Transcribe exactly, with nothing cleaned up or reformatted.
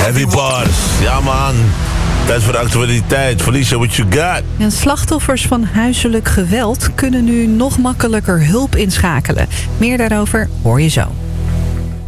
Heavy bars. Ja, man. Tijd voor de actualiteit. Felicia, what you got? En slachtoffers van huiselijk geweld kunnen nu nog makkelijker hulp inschakelen. Meer daarover hoor je zo.